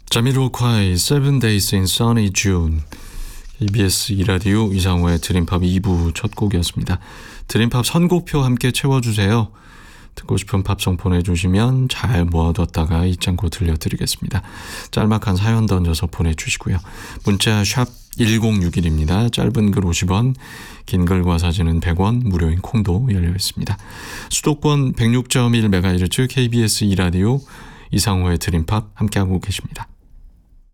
자미로콰이 Seven Days in Sunny June. EBS 2라디오 이상호의 드림팝 2부 첫 곡이었습니다. 드림팝 선곡표 함께 채워주세요. 듣고 싶은 팝송 보내주시면 잘 모아뒀다가 잊지 않고 들려드리겠습니다. 짤막한 사연 던져서 보내주시고요. 문자 샵 1061입니다. 짧은 글 50원, 긴 글과 사진은 100원, 무료인 콩도 열려 있습니다. 수도권 106.1MHz KBS 2라디오 이상호의 드림팝 함께하고 계십니다.